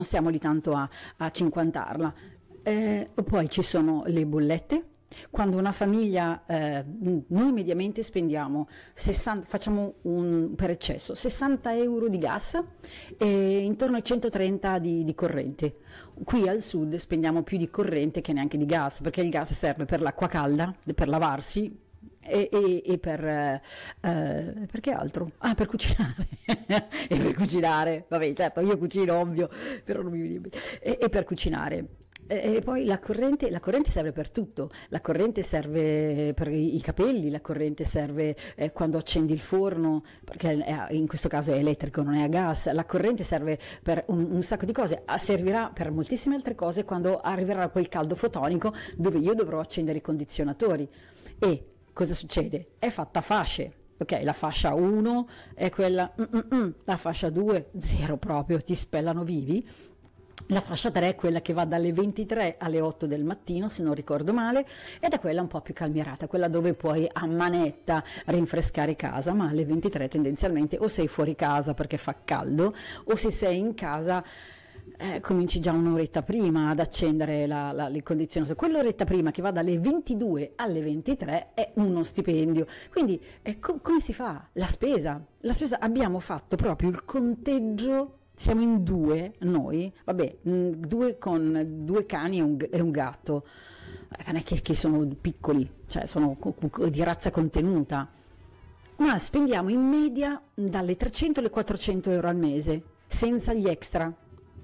stiamo lì tanto a cinquantarla. Poi ci sono le bollette. Quando una famiglia, noi mediamente spendiamo 60, facciamo per eccesso 60 euro di gas e intorno ai 130 di corrente. Qui al sud spendiamo più di corrente che neanche di gas, perché il gas serve per l'acqua calda, per lavarsi e per che altro? Ah, per cucinare. E per cucinare, vabbè, certo, io cucino, ovvio, però non mi viene in mente. E per cucinare. E poi la corrente serve per tutto, la corrente serve per i capelli, la corrente serve quando accendi il forno, perché in questo caso è elettrico, non è a gas, la corrente serve per un sacco di cose, servirà per moltissime altre cose quando arriverà quel caldo fotonico dove io dovrò accendere i condizionatori. E cosa succede? È fatta a fasce. Ok, la fascia 1 è quella, la fascia 2, zero proprio, ti spellano vivi. La fascia 3 è quella che va dalle 23 alle 8 del mattino, se non ricordo male, ed è quella un po' più calmierata, quella dove puoi a manetta rinfrescare casa, ma alle 23 tendenzialmente o sei fuori casa perché fa caldo, o se sei in casa cominci già un'oretta prima ad accendere il condizionatore. Quell'oretta prima che va dalle 22 alle 23 è uno stipendio. Quindi come si fa? La spesa, abbiamo fatto proprio il conteggio. Siamo in due, noi, vabbè, due con due cani e un gatto, non è che sono piccoli, cioè sono di razza contenuta, ma spendiamo in media dalle 300 alle 400 euro al mese, senza gli extra.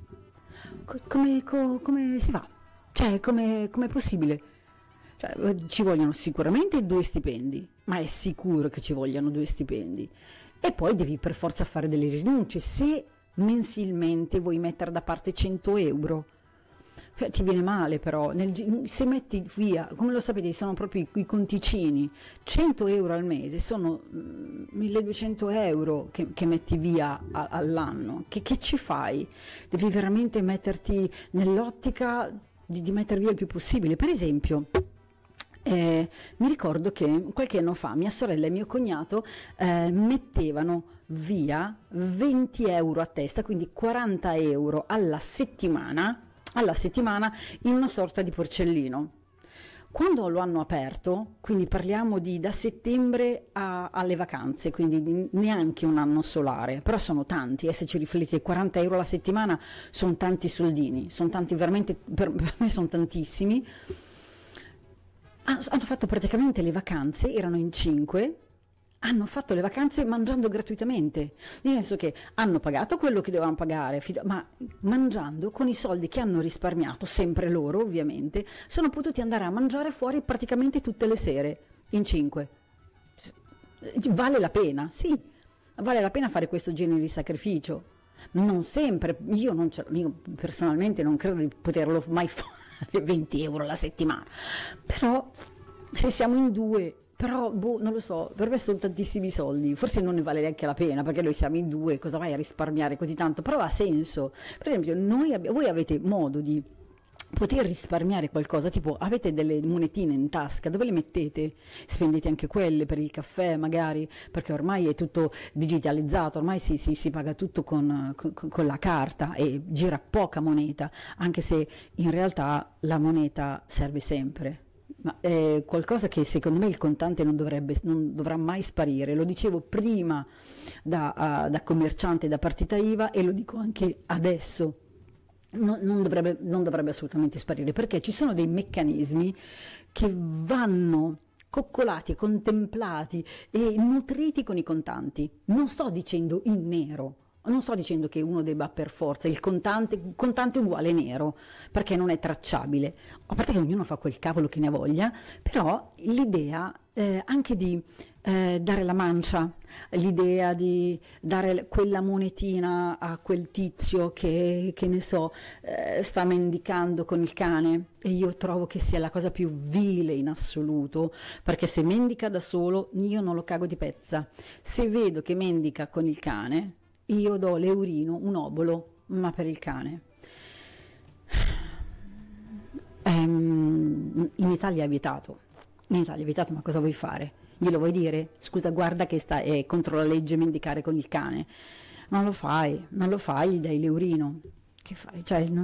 Come si fa? Cioè, com'è possibile? Cioè, ci vogliono sicuramente 2 stipendi, ma è sicuro che ci vogliano 2 stipendi. E poi devi per forza fare delle rinunce, se mensilmente vuoi mettere da parte 100 euro, ti viene male però, se metti via, come lo sapete, sono proprio i conticini, 100 euro al mese sono 1200 euro che metti via all'anno, che ci fai? Devi veramente metterti nell'ottica di mettere via il più possibile. Per esempio, mi ricordo che qualche anno fa mia sorella e mio cognato mettevano via 20 euro a testa, quindi 40 euro alla settimana in una sorta di porcellino. Quando lo hanno aperto, quindi parliamo da settembre alle vacanze, quindi neanche un anno solare, però sono tanti, se ci riflettete, 40 euro alla settimana sono tanti soldini, sono tanti veramente, per me sono tantissimi. Hanno fatto praticamente le vacanze, erano in 5, hanno fatto le vacanze mangiando gratuitamente, nel senso che hanno pagato quello che dovevano pagare, ma mangiando con i soldi che hanno risparmiato, sempre loro ovviamente, sono potuti andare a mangiare fuori praticamente tutte le sere, in 5. Vale la pena, sì, vale la pena fare questo genere di sacrificio. Non sempre, io personalmente non credo di poterlo mai fare. 20 euro alla settimana, però se siamo in 2, però non lo so, per me sono tantissimi soldi, forse non ne vale neanche la pena, perché noi siamo in 2, cosa vai a risparmiare così tanto? Però ha senso. Per esempio voi avete modo di poter risparmiare qualcosa, tipo avete delle monetine in tasca, dove le mettete? Spendete anche quelle per il caffè magari, perché ormai è tutto digitalizzato, ormai si paga tutto con la carta e gira poca moneta, anche se in realtà la moneta serve sempre. Ma è qualcosa che secondo me il contante non dovrà mai sparire. Lo dicevo prima da commerciante, da partita IVA, e lo dico anche adesso. Non dovrebbe assolutamente sparire, perché ci sono dei meccanismi che vanno coccolati, contemplati e nutriti con i contanti. Non sto dicendo in nero, non sto dicendo che uno debba per forza il contante uguale nero, perché non è tracciabile, a parte che ognuno fa quel cavolo che ne voglia, però l'idea anche di dare la mancia, l'idea di dare quella monetina a quel tizio che ne so, sta mendicando con il cane, e io trovo che sia la cosa più vile in assoluto, perché se mendica da solo io non lo cago di pezza, se vedo che mendica con il cane io do l'eurino, un obolo, ma per il cane. In Italia è vietato. In Italia è vietato, ma cosa vuoi fare? Glielo vuoi dire? Scusa, guarda che è contro la legge mendicare con il cane. Non lo fai, gli dai l'eurino. che fai? Cioè,